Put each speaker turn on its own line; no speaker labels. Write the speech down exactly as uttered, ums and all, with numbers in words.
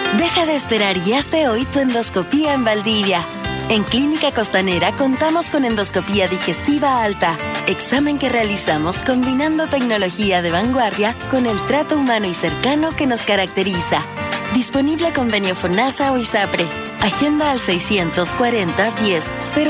Deja de esperar y hazte hoy tu endoscopía en Valdivia. En Clínica Costanera contamos con endoscopía digestiva alta, examen que realizamos combinando tecnología de vanguardia con el trato humano y cercano que nos caracteriza. Disponible convenio FONASA o ISAPRE. Agenda al seiscientos cuarenta diez cero